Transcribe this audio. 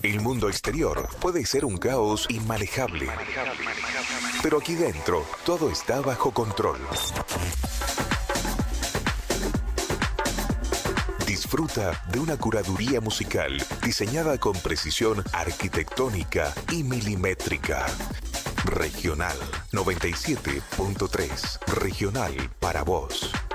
El mundo exterior puede ser un caos inmanejable, pero aquí dentro todo está bajo control. Disfruta de una curaduría musical diseñada con precisión arquitectónica y milimétrica. Regional 97.3. Regional para vos.